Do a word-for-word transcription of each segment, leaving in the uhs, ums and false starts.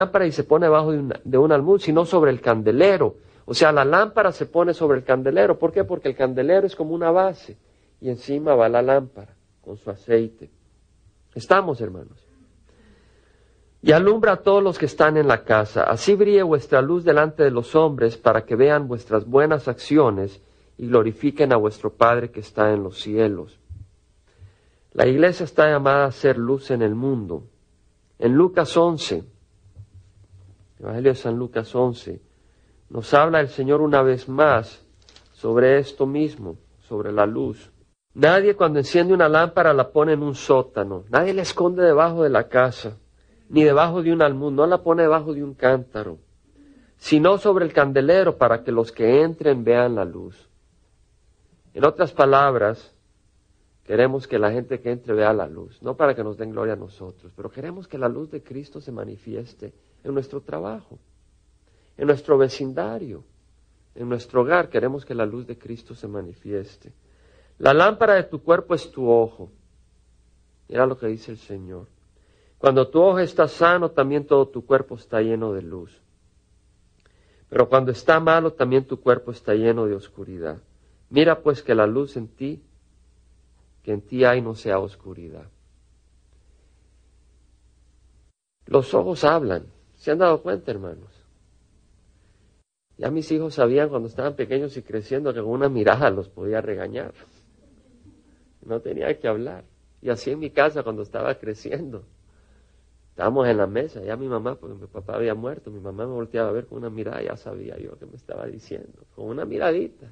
lámpara y se pone debajo de un, de un almud, sino sobre el candelero. O sea, la lámpara se pone sobre el candelero. ¿Por qué? Porque el candelero es como una base y encima va la lámpara con su aceite. ¿Estamos, hermanos? Y alumbra a todos los que están en la casa. Así brille vuestra luz delante de los hombres, para que vean vuestras buenas acciones y glorifiquen a vuestro Padre que está en los cielos. La iglesia está llamada a ser luz en el mundo. En Lucas once, Evangelio de San Lucas once, nos habla el Señor una vez más sobre esto mismo, sobre la luz. Nadie cuando enciende una lámpara la pone en un sótano, nadie la esconde debajo de la casa, ni debajo de un almud, no la pone debajo de un cántaro, sino sobre el candelero para que los que entren vean la luz. En otras palabras, queremos que la gente que entre vea la luz, no para que nos den gloria a nosotros, pero queremos que la luz de Cristo se manifieste en nuestro trabajo, en nuestro vecindario, en nuestro hogar. Queremos que la luz de Cristo se manifieste. La lámpara de tu cuerpo es tu ojo. Mira lo que dice el Señor. Cuando tu ojo está sano, también todo tu cuerpo está lleno de luz. Pero cuando está malo, también tu cuerpo está lleno de oscuridad. Mira pues que la luz en ti, que en ti hay, no sea oscuridad. Los ojos hablan. ¿Se han dado cuenta, hermanos? Ya mis hijos sabían cuando estaban pequeños y creciendo que con una mirada los podía regañar. No tenía que hablar. Y así en mi casa cuando estaba creciendo. Estábamos en la mesa, ya mi mamá, porque mi papá había muerto, mi mamá me volteaba a ver con una mirada, ya sabía yo qué me estaba diciendo. Con una miradita.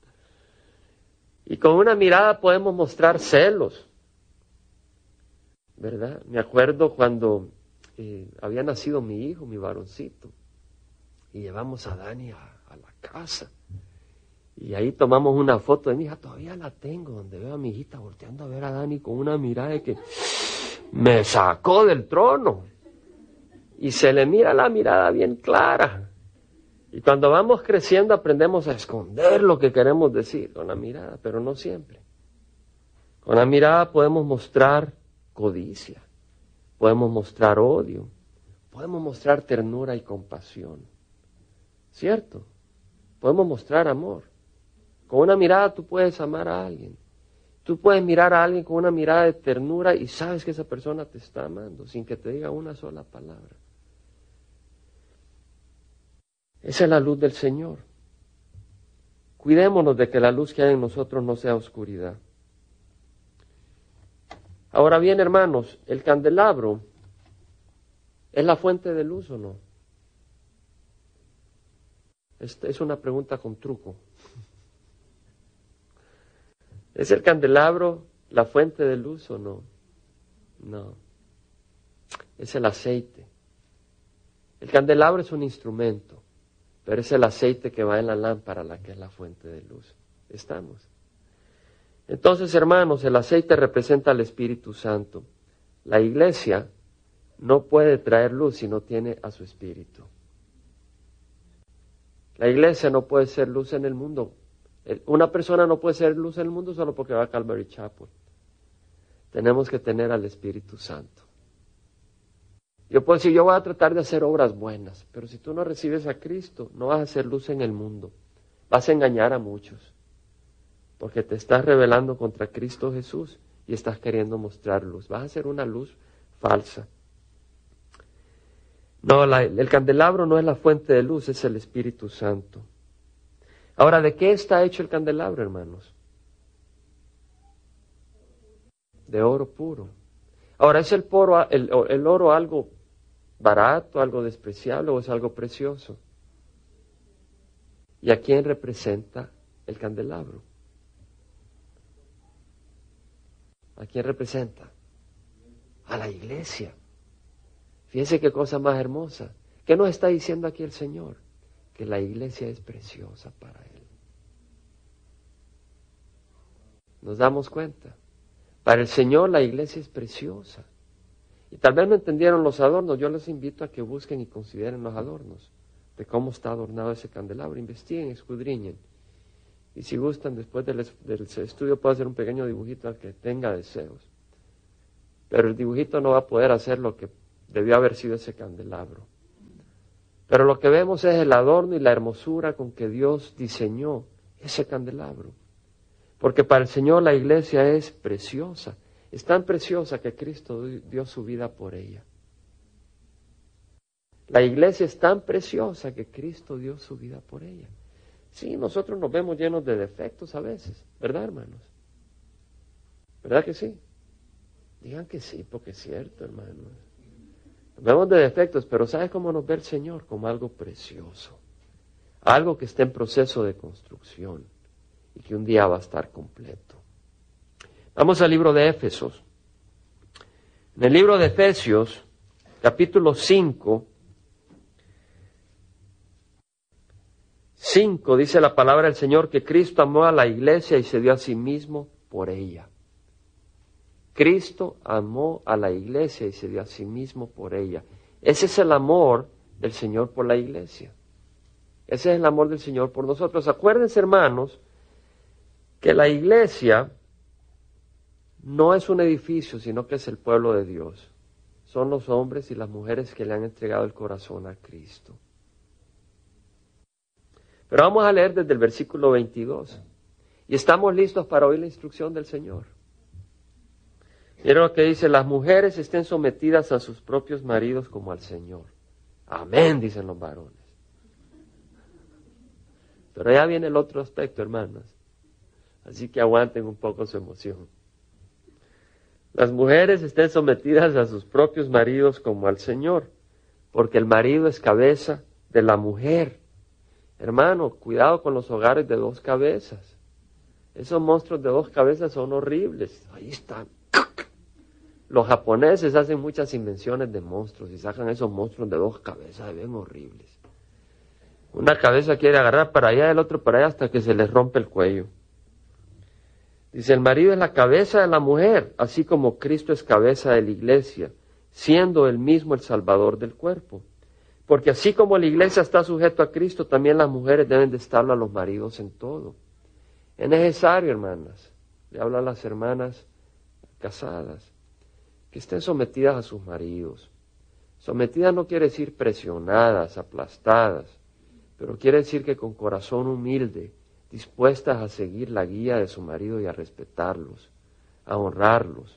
Y con una mirada podemos mostrar celos. ¿Verdad? Me acuerdo cuando eh, había nacido mi hijo, mi varoncito. Y llevamos a Dani a, a la casa. Y ahí tomamos una foto de mi hija, todavía la tengo, donde veo a mi hijita volteando a ver a Dani con una mirada de que me sacó del trono. Y se le mira la mirada bien clara. Y cuando vamos creciendo aprendemos a esconder lo que queremos decir con la mirada, pero no siempre. Con la mirada podemos mostrar codicia, podemos mostrar odio, podemos mostrar ternura y compasión. ¿Cierto? Podemos mostrar amor. Con una mirada tú puedes amar a alguien. Tú puedes mirar a alguien con una mirada de ternura y sabes que esa persona te está amando sin que te diga una sola palabra. Esa es la luz del Señor. Cuidémonos de que la luz que hay en nosotros no sea oscuridad. Ahora bien, hermanos, ¿el candelabro es la fuente de luz o no? Esta es una pregunta con truco. ¿Es el candelabro la fuente de luz o no? No. Es el aceite. El candelabro es un instrumento, pero es el aceite que va en la lámpara la que es la fuente de luz. ¿Estamos? Entonces, hermanos, el aceite representa al Espíritu Santo. La iglesia no puede traer luz si no tiene a su Espíritu. La iglesia no puede ser luz en el mundo. Una persona no puede ser luz en el mundo solo porque va a Calvary Chapel. Tenemos que tener al Espíritu Santo. Yo puedo decir, yo voy a tratar de hacer obras buenas, pero si tú no recibes a Cristo, no vas a hacer luz en el mundo. Vas a engañar a muchos, porque te estás rebelando contra Cristo Jesús y estás queriendo mostrar luz. Vas a hacer una luz falsa. No, la, el candelabro no es la fuente de luz, es el Espíritu Santo. Ahora, ¿de qué está hecho el candelabro, hermanos? De oro puro. Ahora, ¿es el, poro, el, el oro algo barato, algo despreciable o es algo precioso? ¿Y a quién representa el candelabro? ¿A quién representa? A la iglesia. Fíjense qué cosa más hermosa. ¿Qué nos está diciendo aquí el Señor? Que la iglesia es preciosa para Él. ¿Nos damos cuenta? Para el Señor la iglesia es preciosa. Y tal vez no entendieron los adornos. Yo les invito a que busquen y consideren los adornos. De cómo está adornado ese candelabro. Investiguen, escudriñen. Y si gustan, después del, del estudio puedo hacer un pequeño dibujito al que tenga deseos. Pero el dibujito no va a poder hacer lo que debió haber sido ese candelabro. Pero lo que vemos es el adorno y la hermosura con que Dios diseñó ese candelabro. Porque para el Señor la iglesia es preciosa. Es tan preciosa que Cristo dio su vida por ella. La iglesia es tan preciosa que Cristo dio su vida por ella. Sí, nosotros nos vemos llenos de defectos a veces, ¿verdad, hermanos? ¿Verdad que sí? Digan que sí, porque es cierto, hermanos. Nos vemos de defectos, pero ¿sabes cómo nos ve el Señor? Como algo precioso. Algo que está en proceso de construcción y que un día va a estar completo. Vamos al libro de Éfesos. En el libro de Efesios, capítulo cinco, cinco, dice la palabra del Señor que Cristo amó a la iglesia y se dio a sí mismo por ella. Cristo amó a la iglesia y se dio a sí mismo por ella. Ese es el amor del Señor por la iglesia. Ese es el amor del Señor por nosotros. Acuérdense, hermanos, que la iglesia no es un edificio, sino que es el pueblo de Dios. Son los hombres y las mujeres que le han entregado el corazón a Cristo. Pero vamos a leer desde el versículo veintidós. Y estamos listos para oír la instrucción del Señor. Miren lo que dice: las mujeres estén sometidas a sus propios maridos como al Señor. Amén, dicen los varones. Pero ya viene el otro aspecto, hermanas. Así que aguanten un poco su emoción. Las mujeres estén sometidas a sus propios maridos como al Señor, porque el marido es cabeza de la mujer. Hermano, cuidado con los hogares de dos cabezas. Esos monstruos de dos cabezas son horribles. Ahí están. Los japoneses hacen muchas invenciones de monstruos y sacan esos monstruos de dos cabezas, bien horribles. Una cabeza quiere agarrar para allá, el otro para allá, hasta que se les rompe el cuello. Dice, el marido es la cabeza de la mujer, así como Cristo es cabeza de la iglesia, siendo él mismo el salvador del cuerpo. Porque así como la iglesia está sujeta a Cristo, también las mujeres deben de estarlo a los maridos en todo. Es necesario, hermanas, le hablo a las hermanas casadas, que estén sometidas a sus maridos. Sometidas no quiere decir presionadas, aplastadas, pero quiere decir que con corazón humilde, dispuestas a seguir la guía de su marido y a respetarlos, a honrarlos,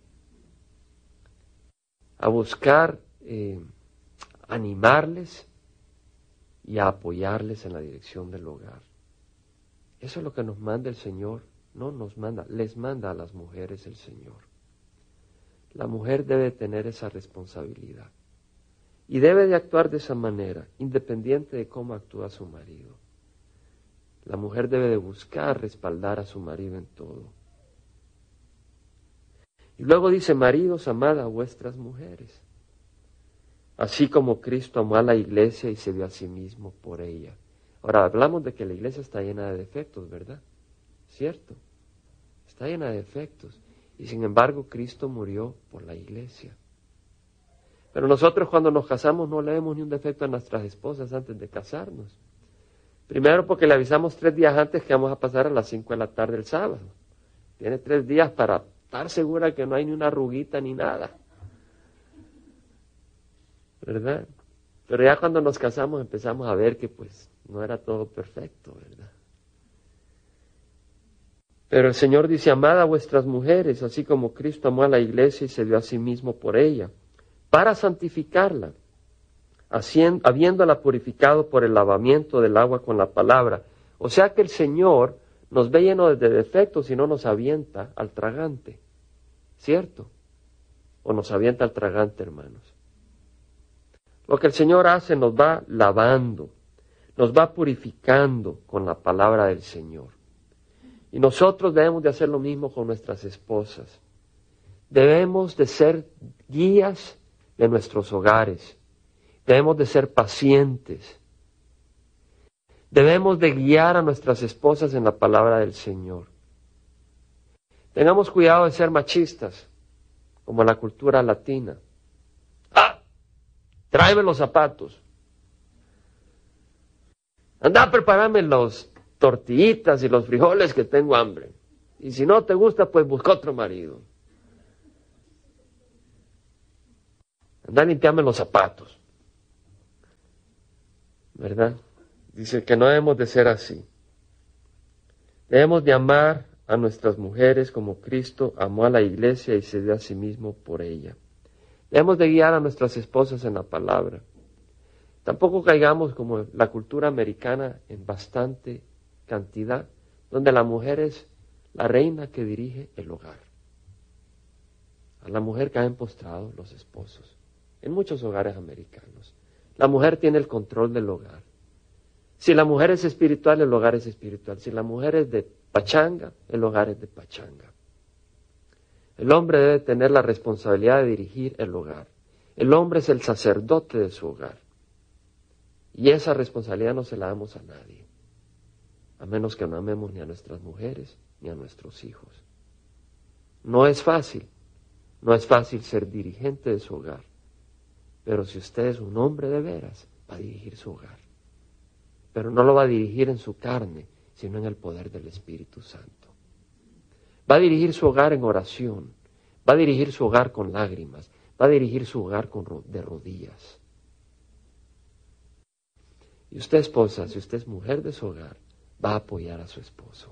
a buscar eh, animarles y a apoyarles en la dirección del hogar. Eso es lo que nos manda el Señor, no nos manda, les manda a las mujeres el Señor. La mujer debe tener esa responsabilidad y debe de actuar de esa manera, independiente de cómo actúa su marido. La mujer debe de buscar respaldar a su marido en todo. Y luego dice, maridos, amad a vuestras mujeres, así como Cristo amó a la iglesia y se dio a sí mismo por ella. Ahora, hablamos de que la iglesia está llena de defectos, ¿verdad? ¿Cierto? Está llena de defectos. Y sin embargo, Cristo murió por la iglesia. Pero nosotros cuando nos casamos no le vemos ni un defecto a nuestras esposas antes de casarnos. Primero porque le avisamos tres días antes que vamos a pasar a las cinco de la tarde el sábado. Tiene tres días para estar segura que no hay ni una arruguita ni nada. ¿Verdad? Pero ya cuando nos casamos empezamos a ver que pues no era todo perfecto, ¿verdad? Pero el Señor dice, amad a vuestras mujeres, así como Cristo amó a la iglesia y se dio a sí mismo por ella, para santificarla, haciendo, habiéndola purificado por el lavamiento del agua con la palabra. O sea que el Señor nos ve llenos de defectos y no nos avienta al tragante, ¿cierto? O nos avienta al tragante, hermanos. Lo que el Señor hace nos va lavando, nos va purificando con la palabra del Señor. Y nosotros debemos de hacer lo mismo con nuestras esposas. Debemos de ser guías de nuestros hogares. Debemos de ser pacientes. Debemos de guiar a nuestras esposas en la palabra del Señor. Tengamos cuidado de ser machistas, como la cultura latina. ¡Ah! Tráeme los zapatos. Anda a prepararme los tortillitas y los frijoles que tengo hambre. Y si no te gusta, pues busca otro marido. Anda a limpiarme los zapatos. ¿verdad? Dice que no debemos de ser así. Debemos de amar a nuestras mujeres como Cristo amó a la iglesia y se dio a sí mismo por ella. Debemos de guiar a nuestras esposas en la palabra. Tampoco caigamos como la cultura americana en bastante cantidad, donde la mujer es la reina que dirige el hogar. A la mujer caen postrados los esposos, en muchos hogares americanos. La mujer tiene el control del hogar. Si la mujer es espiritual, el hogar es espiritual. Si la mujer es de pachanga, el hogar es de pachanga. El hombre debe tener la responsabilidad de dirigir el hogar. El hombre es el sacerdote de su hogar. Y esa responsabilidad no se la damos a nadie, a menos que no amemos ni a nuestras mujeres ni a nuestros hijos. No es fácil, no es fácil ser dirigente de su hogar, pero si usted es un hombre de veras, va a dirigir su hogar. Pero no lo va a dirigir en su carne, sino en el poder del Espíritu Santo. Va a dirigir su hogar en oración, va a dirigir su hogar con lágrimas, va a dirigir su hogar con, de rodillas. Y usted, esposa, si usted es mujer de su hogar, va a apoyar a su esposo.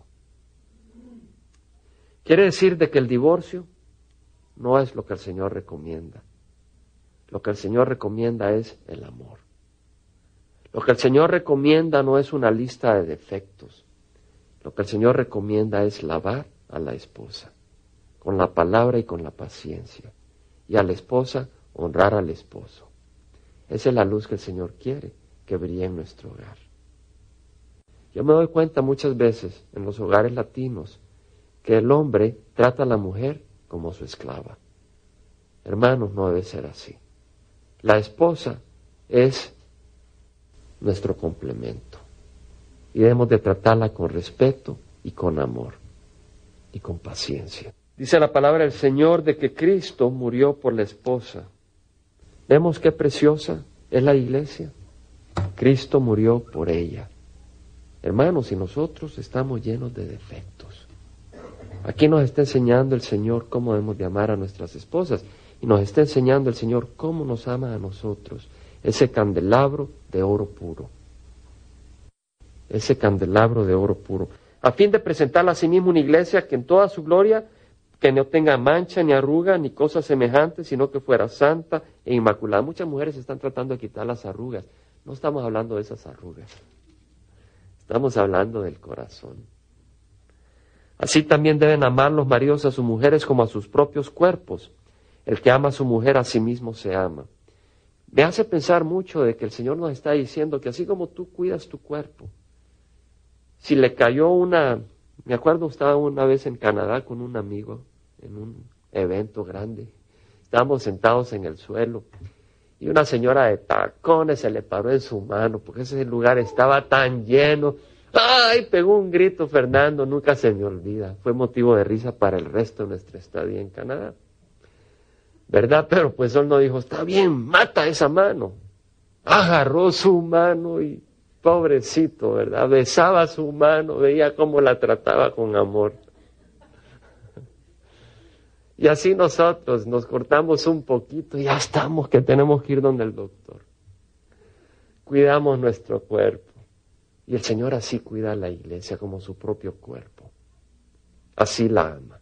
Quiere decir de que el divorcio no es lo que el Señor recomienda. Lo que el Señor recomienda es el amor. Lo que el Señor recomienda no es una lista de defectos. Lo que el Señor recomienda es lavar a la esposa con la palabra y con la paciencia. Y a la esposa honrar al esposo. Esa es la luz que el Señor quiere que brille en nuestro hogar. Yo me doy cuenta muchas veces en los hogares latinos que el hombre trata a la mujer como su esclava. Hermanos, no debe ser así. La esposa es nuestro complemento y debemos de tratarla con respeto y con amor y con paciencia. Dice la palabra del Señor de que Cristo murió por la esposa. ¿Vemos qué preciosa es la iglesia? Cristo murió por ella. Hermanos, y nosotros estamos llenos de defectos. Aquí nos está enseñando el Señor cómo debemos de amar a nuestras esposas y nos está enseñando el Señor cómo nos ama a nosotros. Ese candelabro de oro puro. Ese candelabro de oro puro. A fin de presentarla a sí mismo una iglesia que en toda su gloria, que no tenga mancha, ni arruga, ni cosas semejantes, sino que fuera santa e inmaculada. Muchas mujeres están tratando de quitar las arrugas. No estamos hablando de esas arrugas. Estamos hablando del corazón. Así también deben amar los maridos a sus mujeres como a sus propios cuerpos. El que ama a su mujer a sí mismo se ama. Me hace pensar mucho de que el Señor nos está diciendo que así como tú cuidas tu cuerpo, si le cayó una, me acuerdo estaba una vez en Canadá con un amigo en un evento grande, estábamos sentados en el suelo y una señora de tacones se le paró en su mano porque ese lugar estaba tan lleno. ¡Ay! Pegó un grito Fernando, nunca se me olvida, fue motivo de risa para el resto de nuestra estadía en Canadá. ¿Verdad? Pero pues él no dijo, está bien, mata esa mano. Agarró su mano y pobrecito, ¿verdad? Besaba su mano, veía cómo la trataba con amor. Y así nosotros nos cortamos un poquito y ya estamos que tenemos que ir donde el doctor. Cuidamos nuestro cuerpo. Y el Señor así cuida a la iglesia como su propio cuerpo. Así la ama.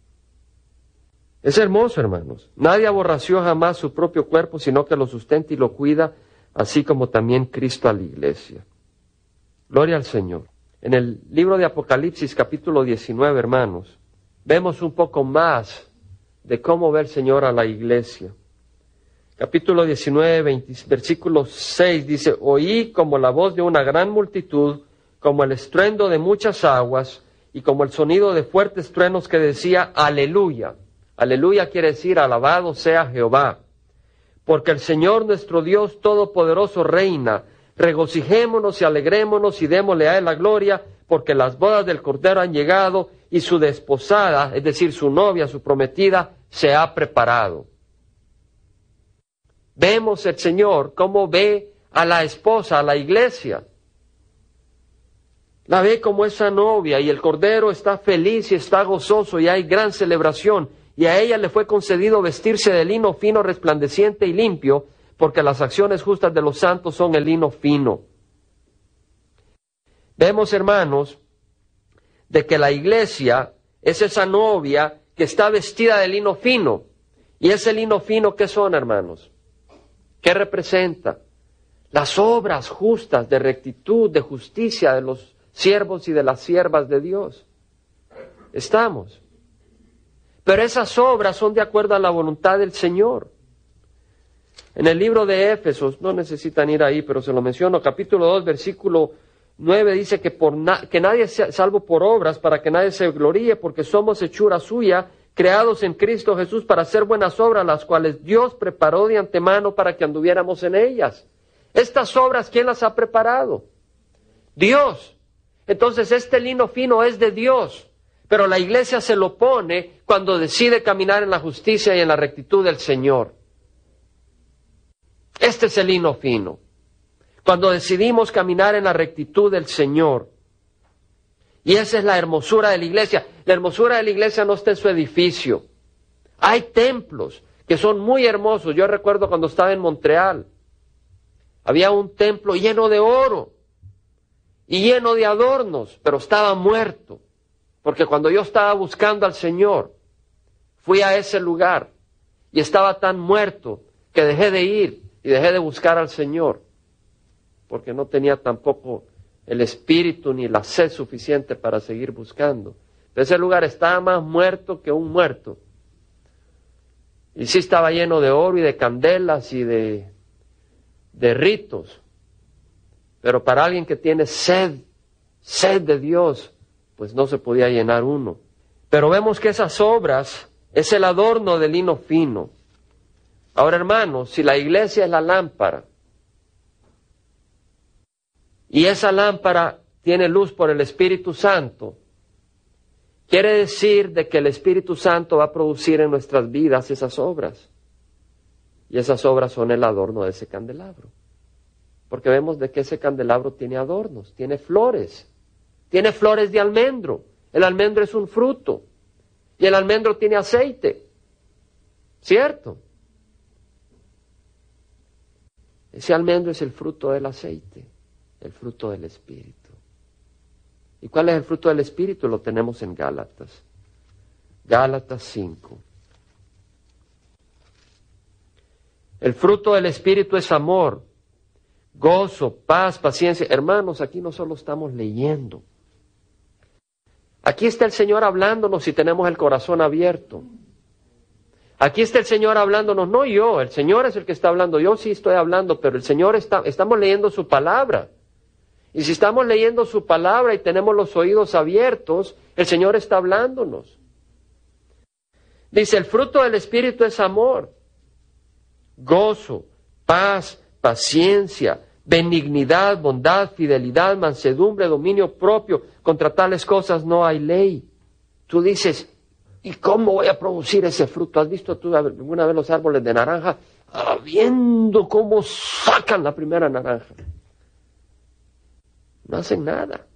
Es hermoso, hermanos. Nadie aborreció jamás su propio cuerpo, sino que lo sustenta y lo cuida, así como también Cristo a la iglesia. Gloria al Señor. En el libro de Apocalipsis, capítulo diecinueve, hermanos, vemos un poco más de cómo ve el Señor a la iglesia. Capítulo diecinueve, veinte, versículo seis, dice, oí como la voz de una gran multitud, como el estruendo de muchas aguas, y como el sonido de fuertes truenos que decía, aleluya. Aleluya quiere decir, alabado sea Jehová. Porque el Señor nuestro Dios Todopoderoso reina. Regocijémonos y alegrémonos y démosle a Él la gloria, porque las bodas del Cordero han llegado y su desposada, es decir, su novia, su prometida, se ha preparado. Vemos el Señor cómo ve a la esposa, a la iglesia. La ve como esa novia y el Cordero está feliz y está gozoso y hay gran celebración. Y a ella le fue concedido vestirse de lino fino, resplandeciente y limpio, porque las acciones justas de los santos son el lino fino. Vemos, hermanos, de que la iglesia es esa novia que está vestida de lino fino. ¿Y ese lino fino qué son, hermanos? ¿Qué representa? Las obras justas de rectitud, de justicia de los siervos y de las siervas de Dios. Estamos. Pero esas obras son de acuerdo a la voluntad del Señor. En el libro de Éfesos, no necesitan ir ahí, pero se lo menciono, capítulo dos, versículo nueve, dice que, por na- que nadie sea salvo por obras, para que nadie se gloríe, porque somos hechura suya, creados en Cristo Jesús para hacer buenas obras, las cuales Dios preparó de antemano para que anduviéramos en ellas. Estas obras, ¿quién las ha preparado? Dios. Entonces este lino fino es de Dios, pero la iglesia se lo pone cuando decide caminar en la justicia y en la rectitud del Señor. Este es el lino fino. Cuando decidimos caminar en la rectitud del Señor. Y esa es la hermosura de la iglesia. La hermosura de la iglesia no está en su edificio. Hay templos que son muy hermosos. Yo recuerdo cuando estaba en Montreal. Había un templo lleno de oro y lleno de adornos, pero estaba muerto. Porque cuando yo estaba buscando al Señor, fui a ese lugar y estaba tan muerto que dejé de ir y dejé de buscar al Señor. Porque no tenía tampoco el espíritu ni la sed suficiente para seguir buscando. Pero ese lugar estaba más muerto que un muerto. Y sí estaba lleno de oro y de candelas y de, de ritos. Pero para alguien que tiene sed, sed de Dios, pues no se podía llenar uno. Pero vemos que esas obras es el adorno del lino fino. Ahora, hermanos, si la iglesia es la lámpara, y esa lámpara tiene luz por el Espíritu Santo, quiere decir de que el Espíritu Santo va a producir en nuestras vidas esas obras. Y esas obras son el adorno de ese candelabro. Porque vemos de que ese candelabro tiene adornos, tiene flores, tiene flores de almendro. El almendro es un fruto y el almendro tiene aceite, ¿cierto? Ese almendro es el fruto del aceite, el fruto del Espíritu. ¿Y cuál es el fruto del Espíritu? Lo tenemos en Gálatas. Gálatas cinco. El fruto del Espíritu es amor, gozo, paz, paciencia. Hermanos, aquí no solo estamos leyendo. Aquí está el Señor hablándonos si tenemos el corazón abierto. Aquí está el Señor hablándonos, no yo, el Señor es el que está hablando. Yo sí estoy hablando, pero el Señor está, estamos leyendo su palabra. Y si estamos leyendo su palabra y tenemos los oídos abiertos, el Señor está hablándonos. Dice, el fruto del Espíritu es amor, gozo, paz, paciencia, benignidad, bondad, fidelidad, mansedumbre, dominio propio. Contra tales cosas no hay ley. Tú dices, ¿y cómo voy a producir ese fruto? ¿Has visto tú alguna vez los árboles de naranja? Ah, viendo cómo sacan la primera naranja. No hacen nada.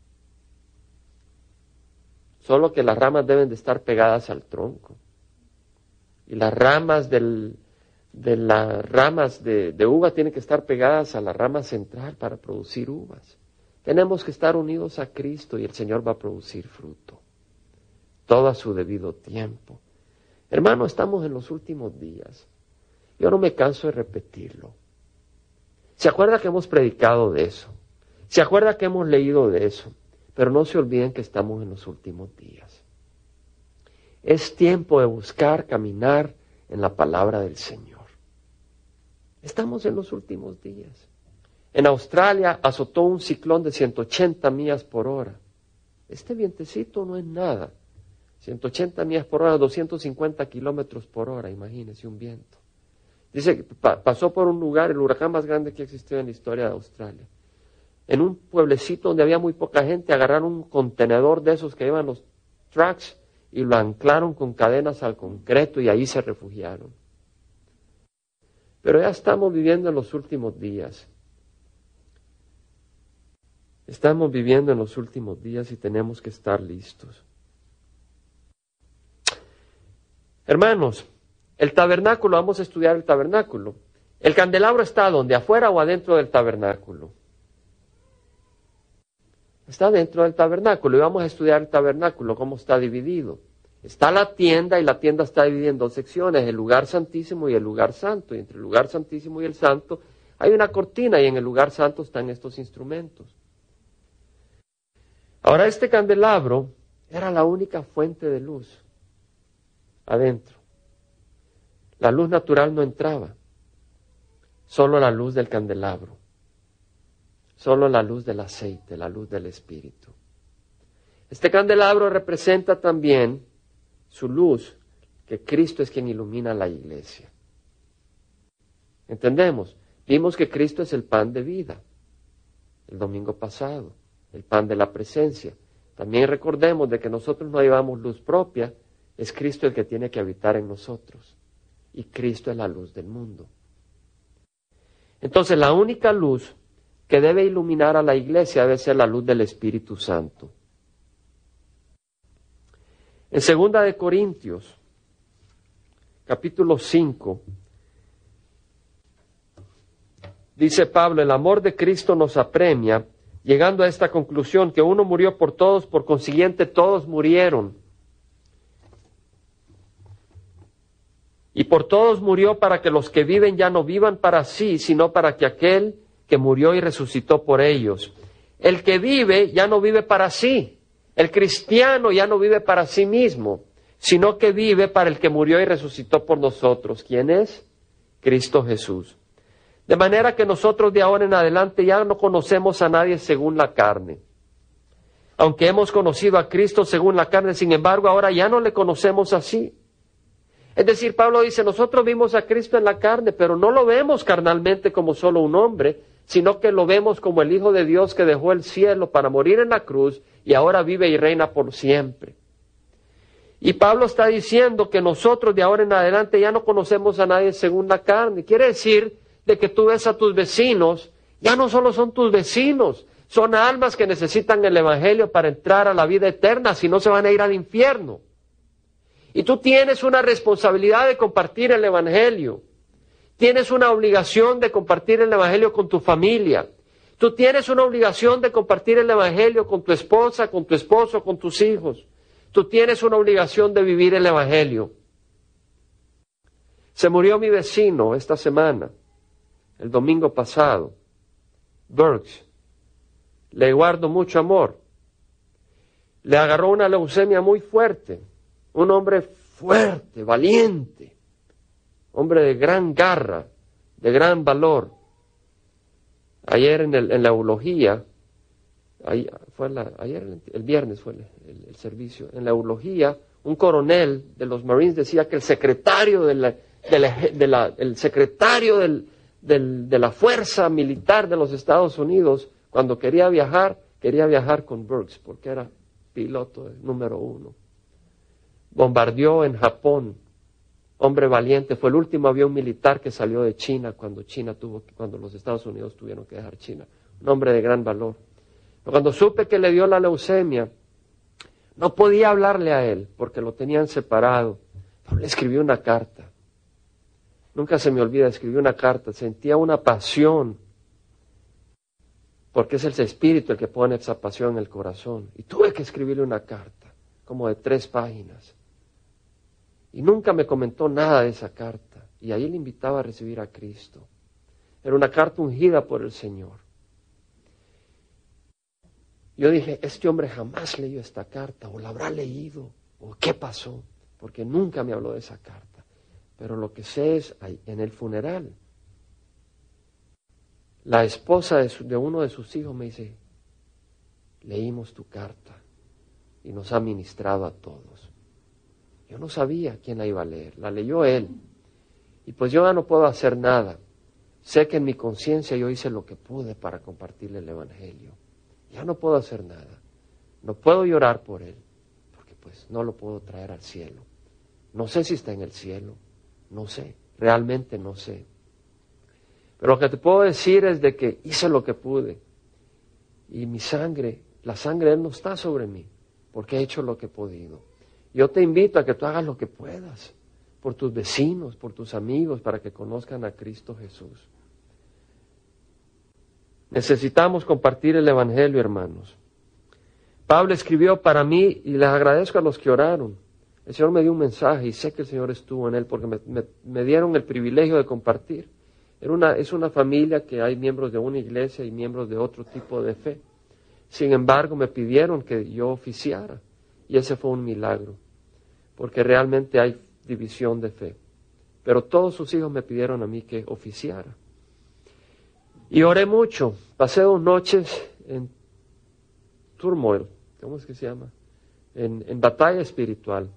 Solo que las ramas deben de estar pegadas al tronco. Y las ramas del, de las ramas de, de uva tienen que estar pegadas a la rama central para producir uvas. Tenemos que estar unidos a Cristo y el Señor va a producir fruto. Todo a su debido tiempo. Hermano, estamos en los últimos días. Yo no me canso de repetirlo. ¿Se acuerda que hemos predicado de eso? ¿Se acuerda que hemos leído de eso? Pero no se olviden que estamos en los últimos días. Es tiempo de buscar caminar en la palabra del Señor. Estamos en los últimos días. En Australia azotó un ciclón de ciento ochenta millas por hora. Este vientecito no es nada. ciento ochenta millas por hora, doscientos cincuenta kilómetros por hora, imagínense un viento. Dice que pa- pasó por un lugar, el huracán más grande que ha existido en la historia de Australia. En un pueblecito donde había muy poca gente, agarraron un contenedor de esos que llevan los trucks y lo anclaron con cadenas al concreto y ahí se refugiaron. Pero ya estamos viviendo en los últimos días. Estamos viviendo en los últimos días y tenemos que estar listos. Hermanos, el tabernáculo, vamos a estudiar el tabernáculo. ¿El candelabro está donde, afuera o adentro del tabernáculo? Está dentro del tabernáculo y vamos a estudiar el tabernáculo, cómo está dividido. Está la tienda y la tienda está dividida en dos secciones, el lugar santísimo y el lugar santo. Y entre el lugar santísimo y el santo hay una cortina y en el lugar santo están estos instrumentos. Ahora este candelabro era la única fuente de luz adentro. La luz natural no entraba, solo la luz del candelabro, solo la luz del aceite, la luz del Espíritu. Este candelabro representa también su luz, que Cristo es quien ilumina la iglesia. ¿Entendemos? Vimos que Cristo es el pan de vida el domingo pasado, el pan de la presencia. También recordemos de que nosotros no llevamos luz propia, es Cristo el que tiene que habitar en nosotros. Y Cristo es la luz del mundo. Entonces la única luz que debe iluminar a la iglesia debe ser la luz del Espíritu Santo. En segunda de Corintios, capítulo cinco, dice Pablo, el amor de Cristo nos apremia, llegando a esta conclusión, que uno murió por todos, por consiguiente todos murieron. Y por todos murió para que los que viven ya no vivan para sí, sino para que aquel que murió y resucitó por ellos. El que vive ya no vive para sí. El cristiano ya no vive para sí mismo, sino que vive para el que murió y resucitó por nosotros. ¿Quién es? Cristo Jesús. De manera que nosotros de ahora en adelante ya no conocemos a nadie según la carne. Aunque hemos conocido a Cristo según la carne, sin embargo ahora ya no le conocemos así. Es decir, Pablo dice, nosotros vimos a Cristo en la carne, pero no lo vemos carnalmente como solo un hombre, sino que lo vemos como el Hijo de Dios que dejó el cielo para morir en la cruz y ahora vive y reina por siempre. Y Pablo está diciendo que nosotros de ahora en adelante ya no conocemos a nadie según la carne. Quiere decir de que tú ves a tus vecinos, ya no solo son tus vecinos, son almas que necesitan el Evangelio para entrar a la vida eterna, si no se van a ir al infierno. Y tú tienes una responsabilidad de compartir el Evangelio. Tienes una obligación de compartir el Evangelio con tu familia. Tú tienes una obligación de compartir el Evangelio con tu esposa, con tu esposo, con tus hijos. Tú tienes una obligación de vivir el Evangelio. Se murió mi vecino esta semana, el domingo pasado, Burks. Le guardo mucho amor. Le agarró una leucemia muy fuerte. Un hombre fuerte, valiente, hombre de gran garra, de gran valor. Ayer en, el, en la eulogía, ahí, fue la, ayer el, el viernes fue el, el, el servicio, en la eulogía, un coronel de los Marines decía que el secretario de la, de la, de la, el secretario del, del, de la fuerza militar de los Estados Unidos, cuando quería viajar, quería viajar con Burks, porque era piloto número uno. Bombardeó en Japón, hombre valiente, fue el último avión militar que salió de China cuando China tuvo, cuando los Estados Unidos tuvieron que dejar China, un hombre de gran valor. Pero cuando supe que le dio la leucemia, no podía hablarle a él porque lo tenían separado. Pero le escribí una carta. Nunca se me olvida, escribí una carta, sentía una pasión, porque es el Espíritu el que pone esa pasión en el corazón. Y tuve que escribirle una carta, como de tres páginas. Y nunca me comentó nada de esa carta. Y ahí le invitaba a recibir a Cristo. Era una carta ungida por el Señor. Yo dije, este hombre jamás leyó esta carta, o la habrá leído, o qué pasó, porque nunca me habló de esa carta. Pero lo que sé es, en el funeral, la esposa de, su, de uno de sus hijos me dice, leímos tu carta y nos ha ministrado a todos. Yo no sabía quién la iba a leer, la leyó él. Y pues yo ya no puedo hacer nada. Sé que en mi conciencia yo hice lo que pude para compartirle el Evangelio. Ya no puedo hacer nada. No puedo llorar por él, porque pues no lo puedo traer al cielo. No sé si está en el cielo, no sé, realmente no sé. Pero lo que te puedo decir es de que hice lo que pude. Y mi sangre, la sangre de él no está sobre mí, porque he hecho lo que he podido. Yo te invito a que tú hagas lo que puedas, por tus vecinos, por tus amigos, para que conozcan a Cristo Jesús. Necesitamos compartir el Evangelio, hermanos. Pablo escribió para mí, y les agradezco a los que oraron. El Señor me dio un mensaje y sé que el Señor estuvo en él porque me, me, me dieron el privilegio de compartir. Era una, es una familia que hay miembros de una iglesia y miembros de otro tipo de fe. Sin embargo, me pidieron que yo oficiara y ese fue un milagro, porque realmente hay división de fe. Pero todos sus hijos me pidieron a mí que oficiara. Y oré mucho, pasé dos noches en turmoil, ¿cómo es que se llama? En, en batalla espiritual.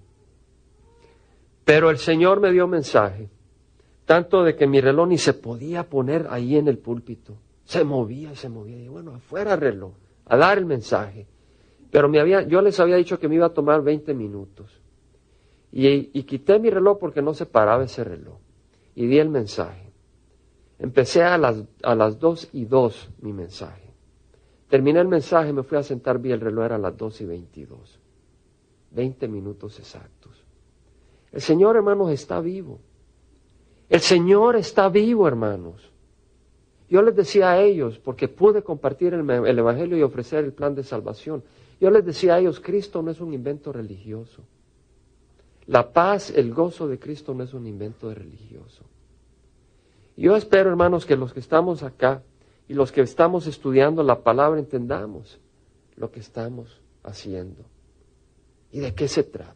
Pero el Señor me dio mensaje, tanto de que mi reloj ni se podía poner ahí en el púlpito. Se movía, se movía. Y bueno, afuera reloj, a dar el mensaje. Pero me había, yo les había dicho que me iba a tomar veinte minutos. Y, y quité mi reloj porque no se paraba ese reloj. Y di el mensaje. Empecé a las, a las dos y dos mi mensaje. Terminé el mensaje, me fui a sentar, vi el reloj, era las dos y veintidós. Veinte minutos exactos. El Señor, hermanos, está vivo. El Señor está vivo, hermanos. Yo les decía a ellos, porque pude compartir el, el Evangelio y ofrecer el plan de salvación, yo les decía a ellos, Cristo no es un invento religioso. La paz, el gozo de Cristo no es un invento de religioso. Yo espero, hermanos, que los que estamos acá y los que estamos estudiando la palabra entendamos lo que estamos haciendo. ¿Y de qué se trata?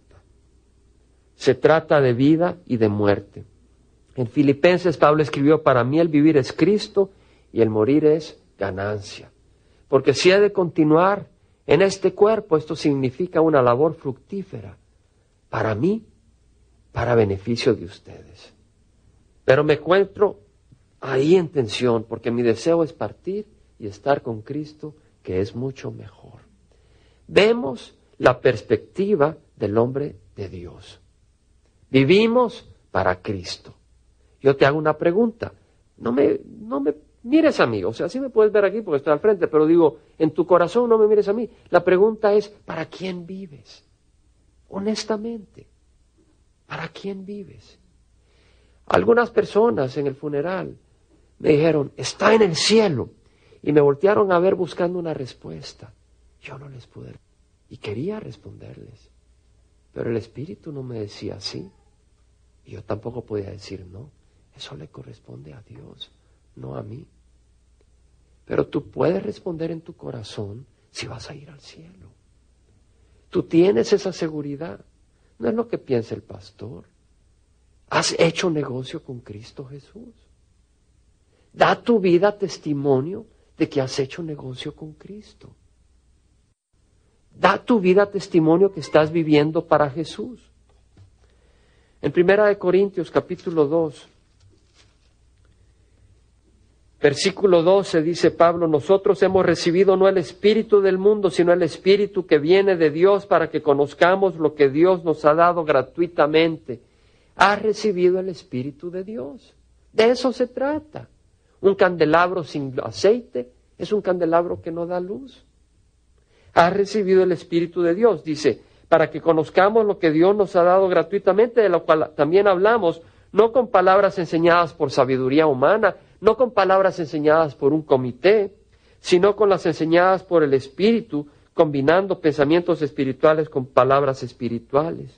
Se trata de vida y de muerte. En Filipenses, Pablo escribió, para mí el vivir es Cristo y el morir es ganancia. Porque si he de continuar en este cuerpo, esto significa una labor fructífera para mí, para beneficio de ustedes. Pero me encuentro ahí en tensión, porque mi deseo es partir y estar con Cristo, que es mucho mejor. Vemos la perspectiva del hombre de Dios. Vivimos para Cristo. Yo te hago una pregunta. No me, no me mires a mí. O sea, sí me puedes ver aquí porque estoy al frente, pero digo, en tu corazón no me mires a mí. La pregunta es, ¿para quién vives? Honestamente, ¿para quién vives? Algunas personas en el funeral me dijeron, está en el cielo. Y me voltearon a ver buscando una respuesta. Yo no les pude. Y quería responderles. Pero el Espíritu no me decía sí. Y yo tampoco podía decir no. Eso le corresponde a Dios, no a mí. Pero tú puedes responder en tu corazón si vas a ir al cielo. Tú tienes esa seguridad. No es lo que piensa el pastor. ¿Has hecho negocio con Cristo Jesús? Da tu vida testimonio de que has hecho negocio con Cristo. Da tu vida testimonio que estás viviendo para Jesús. En Primera de Corintios, capítulo dos, versículo doce, dice Pablo, nosotros hemos recibido no el espíritu del mundo, sino el espíritu que viene de Dios para que conozcamos lo que Dios nos ha dado gratuitamente. Has recibido el espíritu de Dios. De eso se trata. Un candelabro sin aceite es un candelabro que no da luz. Has recibido el espíritu de Dios, dice, para que conozcamos lo que Dios nos ha dado gratuitamente, de lo cual también hablamos, no con palabras enseñadas por sabiduría humana, no con palabras enseñadas por un comité, sino con las enseñadas por el Espíritu, combinando pensamientos espirituales con palabras espirituales.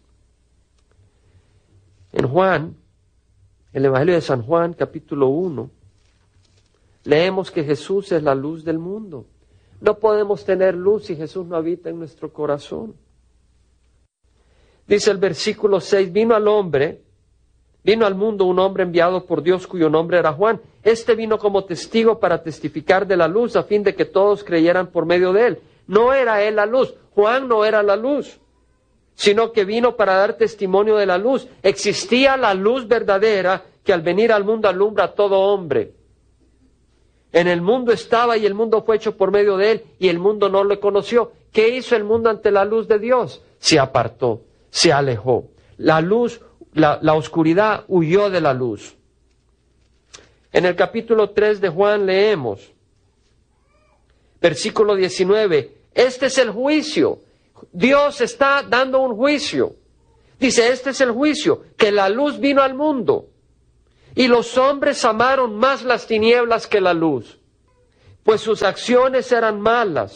En Juan, el Evangelio de San Juan, capítulo uno, leemos que Jesús es la luz del mundo. No podemos tener luz si Jesús no habita en nuestro corazón. Dice el versículo seis, vino al hombre, vino al mundo un hombre enviado por Dios cuyo nombre era Juan. Este vino como testigo para testificar de la luz a fin de que todos creyeran por medio de él. No era él la luz, Juan no era la luz, sino que vino para dar testimonio de la luz. Existía la luz verdadera que al venir al mundo alumbra a todo hombre. En el mundo estaba y el mundo fue hecho por medio de él y el mundo no le conoció. ¿Qué hizo el mundo ante la luz de Dios? Se apartó, se alejó. La luz, la, la oscuridad huyó de la luz. En el capítulo tres de Juan leemos, versículo diecinueve, este es el juicio. Dios está dando un juicio. Dice, este es el juicio, que la luz vino al mundo. Y los hombres amaron más las tinieblas que la luz, pues sus acciones eran malas.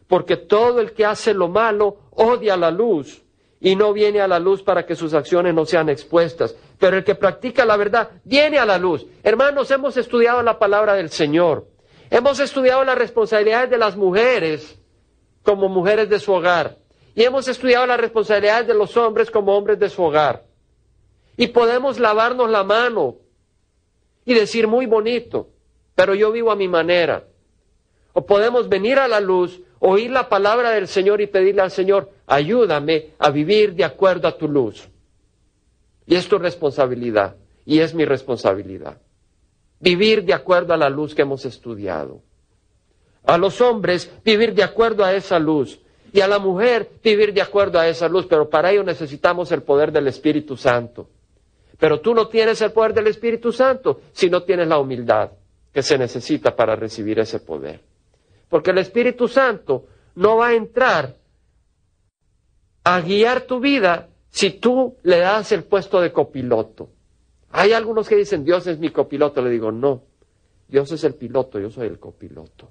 porque todo el que hace lo malo odia la luz y no viene a la luz para que sus acciones no sean expuestas. Pero el que practica la verdad viene a la luz. Hermanos, hemos estudiado la palabra del Señor. Hemos estudiado las responsabilidades de las mujeres como mujeres de su hogar. Y hemos estudiado las responsabilidades de los hombres como hombres de su hogar. Y podemos lavarnos la mano y decir muy bonito, pero yo vivo a mi manera. O podemos venir a la luz, oír la palabra del Señor y pedirle al Señor, ayúdame a vivir de acuerdo a tu luz. Y es tu responsabilidad, y es mi responsabilidad. Vivir de acuerdo a la luz que hemos estudiado. A los hombres, vivir de acuerdo a esa luz. Y a la mujer, vivir de acuerdo a esa luz. Pero para ello necesitamos el poder del Espíritu Santo. Pero tú no tienes el poder del Espíritu Santo si no tienes la humildad que se necesita para recibir ese poder. Porque el Espíritu Santo no va a entrar a guiar tu vida si tú le das el puesto de copiloto. Hay algunos que dicen, Dios es mi copiloto. Le digo, no, Dios es el piloto, yo soy el copiloto.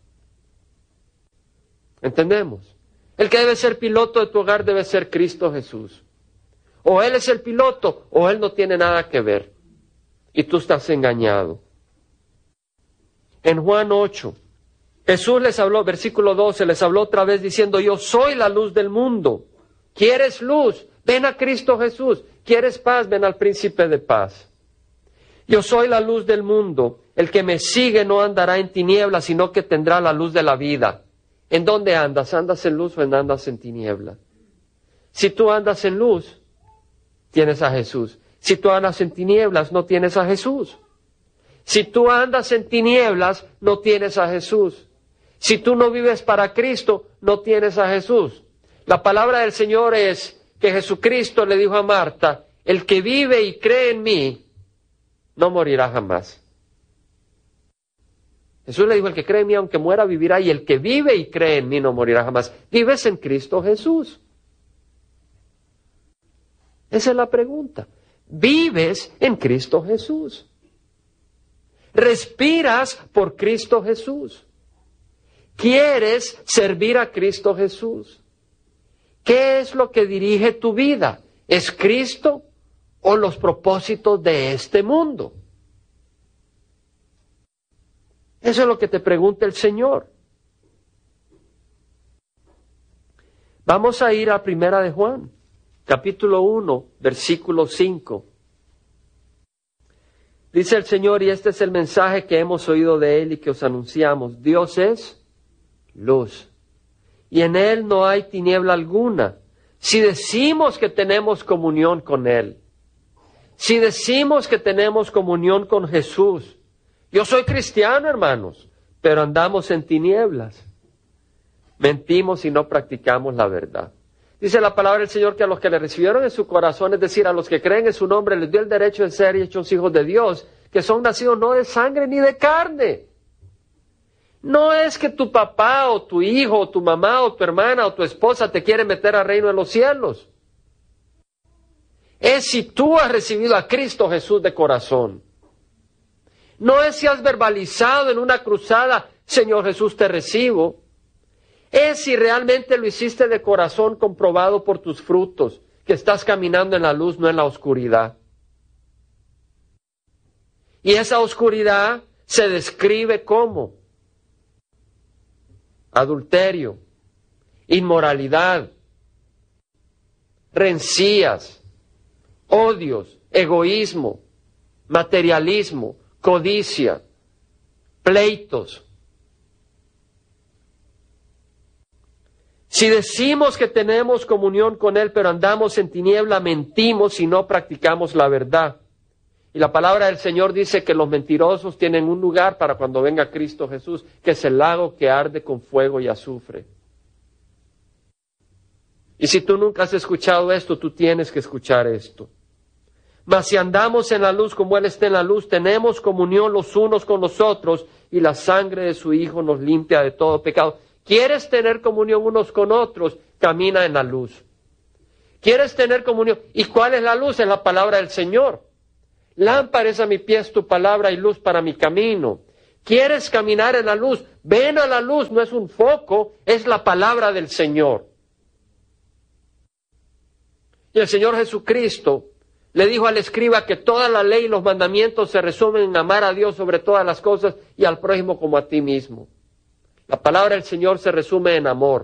¿Entendemos? El que debe ser piloto de tu hogar debe ser Cristo Jesús. O Él es el piloto, o Él no tiene nada que ver. Y tú estás engañado. En Juan ocho, Jesús les habló, versículo doce, les habló otra vez diciendo, yo soy la luz del mundo. ¿Quieres luz? Ven a Cristo Jesús. ¿Quieres paz? Ven al príncipe de paz. Yo soy la luz del mundo. El que me sigue no andará en tinieblas, sino que tendrá la luz de la vida. ¿En dónde andas? ¿Andas en luz o andas en tinieblas? Si tú andas en luz, tienes a Jesús. Si tú andas en tinieblas, no tienes a Jesús. Si tú andas en tinieblas, no tienes a Jesús. Si tú no vives para Cristo, no tienes a Jesús. La palabra del Señor es que Jesucristo le dijo a Marta, el que vive y cree en mí, no morirá jamás. Jesús le dijo, el que cree en mí, aunque muera, vivirá, y el que vive y cree en mí no morirá jamás. ¿Vives en Cristo Jesús? Esa es la pregunta. ¿Vives en Cristo Jesús? ¿Respiras por Cristo Jesús? ¿Quieres servir a Cristo Jesús? ¿Qué es lo que dirige tu vida? ¿Es Cristo o los propósitos de este mundo? Eso es lo que te pregunta el Señor. Vamos a ir a Primera de Juan, capítulo uno, versículo cinco. Dice el Señor, y este es el mensaje que hemos oído de Él y que os anunciamos. Dios es luz, y en Él no hay tiniebla alguna. Si decimos que tenemos comunión con Él, si decimos que tenemos comunión con Jesús, yo soy cristiano, hermanos, pero andamos en tinieblas. Mentimos y no practicamos la verdad. Dice la palabra del Señor que a los que le recibieron en su corazón, es decir, a los que creen en su nombre, les dio el derecho de ser hechos hijos de Dios, que son nacidos no de sangre ni de carne. No es que tu papá o tu hijo o tu mamá o tu hermana o tu esposa te quiere meter al reino de los cielos. Es si tú has recibido a Cristo Jesús de corazón. No es si has verbalizado en una cruzada, Señor Jesús, te recibo. Es si realmente lo hiciste de corazón, comprobado por tus frutos, que estás caminando en la luz, no en la oscuridad. Y esa oscuridad se describe como adulterio, inmoralidad, rencillas, odios, egoísmo, materialismo, codicia, pleitos. Si decimos que tenemos comunión con Él, pero andamos en tiniebla, mentimos y no practicamos la verdad. Y la palabra del Señor dice que los mentirosos tienen un lugar para cuando venga Cristo Jesús, que es el lago que arde con fuego y azufre. Y si tú nunca has escuchado esto, tú tienes que escuchar esto. Mas si andamos en la luz como Él está en la luz, tenemos comunión los unos con los otros y la sangre de su Hijo nos limpia de todo pecado. ¿Quieres tener comunión unos con otros? Camina en la luz. ¿Quieres tener comunión? ¿Y cuál es la luz? Es la palabra del Señor. Lámpara es a mi pies tu palabra y luz para mi camino. ¿Quieres caminar en la luz? Ven a la luz, no es un foco, es la palabra del Señor. Y el Señor Jesucristo le dijo al escriba que toda la ley y los mandamientos se resumen en amar a Dios sobre todas las cosas y al prójimo como a ti mismo. La palabra del Señor se resume en amor.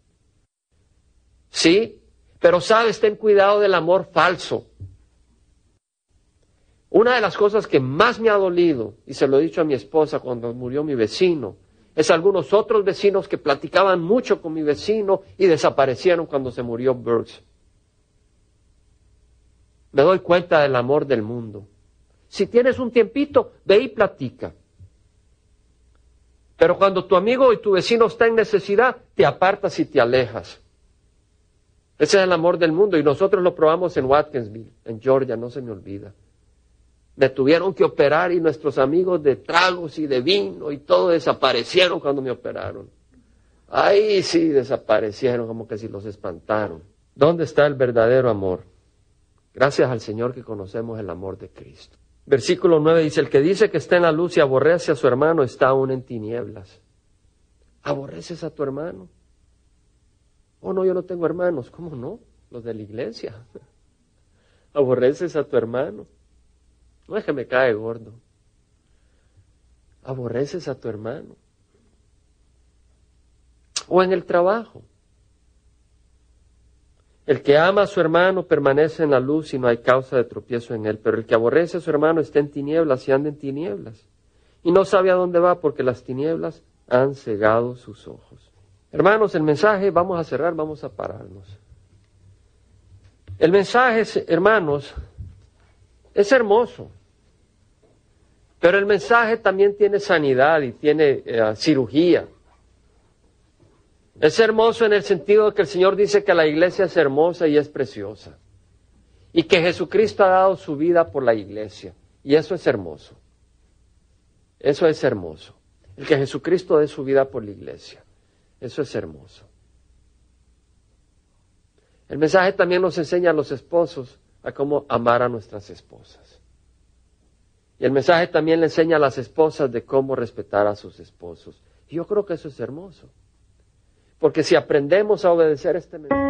¿Sí? Pero sabes, ten cuidado del amor falso. Una de las cosas que más me ha dolido, y se lo he dicho a mi esposa cuando murió mi vecino, es algunos otros vecinos que platicaban mucho con mi vecino y desaparecieron cuando se murió Burks. Me doy cuenta del amor del mundo. Si tienes un tiempito, ve y platica. Pero cuando tu amigo y tu vecino está en necesidad, te apartas y te alejas. Ese es el amor del mundo y nosotros lo probamos en Watkinsville, en Georgia, no se me olvida. Me tuvieron que operar y nuestros amigos de tragos y de vino y todo desaparecieron cuando me operaron. Ahí sí desaparecieron, como que si los espantaron. ¿Dónde está el verdadero amor? Gracias al Señor que conocemos el amor de Cristo. Versículo nueve dice, el que dice que está en la luz y aborrece a su hermano está aún en tinieblas. ¿Aborreces a tu hermano? Oh, no, yo no tengo hermanos. ¿Cómo no? Los de la iglesia. ¿Aborreces a tu hermano? No es que me cae gordo. ¿Aborreces a tu hermano? O en el trabajo. El que ama a su hermano permanece en la luz y no hay causa de tropiezo en él. Pero el que aborrece a su hermano está en tinieblas y anda en tinieblas. Y no sabe a dónde va porque las tinieblas han cegado sus ojos. Hermanos, el mensaje, vamos a cerrar, vamos a pararnos. El mensaje, hermanos, es hermoso. Pero el mensaje también tiene sanidad y tiene eh, cirugía. Es hermoso en el sentido de que el Señor dice que la iglesia es hermosa y es preciosa. Y que Jesucristo ha dado su vida por la iglesia. Y eso es hermoso. Eso es hermoso. El que Jesucristo dé su vida por la iglesia. Eso es hermoso. El mensaje también nos enseña a los esposos a cómo amar a nuestras esposas. Y el mensaje también le enseña a las esposas de cómo respetar a sus esposos. Y yo creo que eso es hermoso. Porque si aprendemos a obedecer este mensaje,